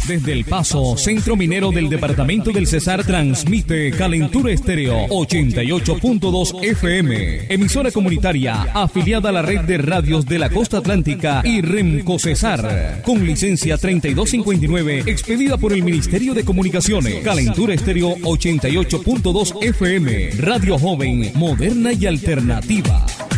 Desde El Paso, centro minero del departamento del Cesar, transmite Calentura Estéreo 88.2 FM. Emisora comunitaria afiliada a la red de radios de la costa atlántica y Remco Cesar. Con licencia 3259, expedida por el Ministerio de Comunicaciones. Calentura Estéreo 88.2 FM. Radio joven, moderna y alternativa.